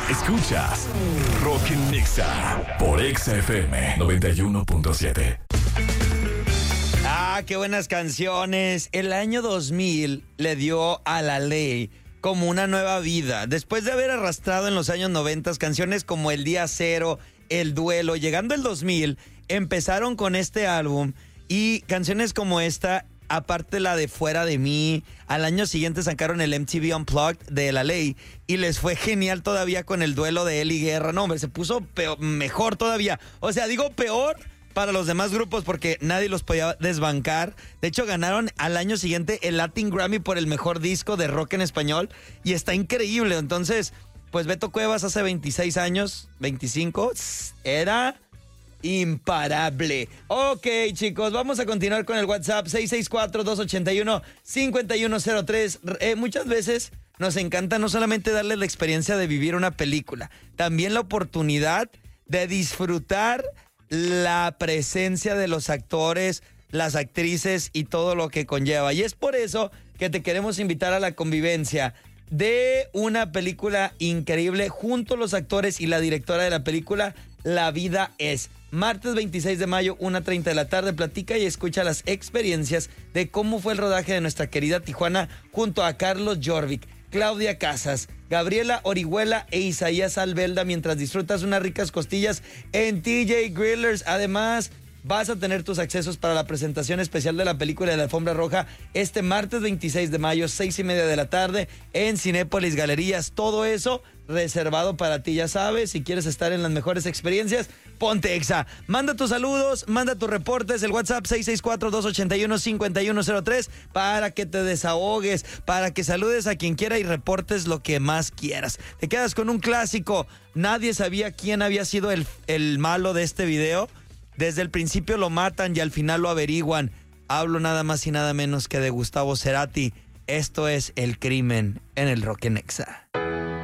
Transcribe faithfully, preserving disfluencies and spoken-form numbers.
Escuchas Rock en Nexa por Exa F M noventa y uno punto siete. Ah, qué buenas canciones. El año dos mil le dio a la ley como una nueva vida. Después de haber arrastrado en los años noventa canciones como El Día Cero, El Duelo, llegando el dos mil, empezaron con este álbum y canciones como esta, aparte la de Fuera de Mí. Al año siguiente sacaron el M T V Unplugged de La Ley y les fue genial todavía con El Duelo de Eli Guerra. No, hombre, se puso peor, mejor todavía. O sea, digo peor para los demás grupos porque nadie los podía desbancar. De hecho, ganaron al año siguiente el Latin Grammy por el mejor disco de rock en español y está increíble. Entonces, pues Beto Cuevas hace veintiséis años, veinticinco, era imparable. Ok, chicos, vamos a continuar con el WhatsApp seis seis cuatro, dos ocho uno, cinco uno cero tres. Eh, muchas veces nos encanta no solamente darles la experiencia de vivir una película, también la oportunidad de disfrutar la presencia de los actores, las actrices y todo lo que conlleva. Y es por eso que te queremos invitar a la convivencia de una película increíble junto a los actores y la directora de la película, La Vida Es. Martes veintiséis de mayo, una treinta de la tarde, platica y escucha las experiencias de cómo fue el rodaje de nuestra querida Tijuana junto a Carlos Jorvik, Claudia Casas, Gabriela Orihuela e Isaías Albelda mientras disfrutas unas ricas costillas en T J Grillers. Además, vas a tener tus accesos para la presentación especial de la película de la Alfombra Roja este martes veintiséis de mayo, seis y media de la tarde en Cinépolis Galerías. Todo eso reservado para ti, ya sabes. Si quieres estar en las mejores experiencias, ponte Exa. Manda tus saludos, manda tus reportes, el WhatsApp seis seis cuatro, dos ocho uno, cinco uno cero tres para que te desahogues, para que saludes a quien quiera y reportes lo que más quieras. Te quedas con un clásico. Nadie sabía quién había sido el, el malo de este video. Desde el principio lo matan y al final lo averiguan. Hablo nada más y nada menos que de Gustavo Cerati. Esto es El Crimen en el Rock en Exa.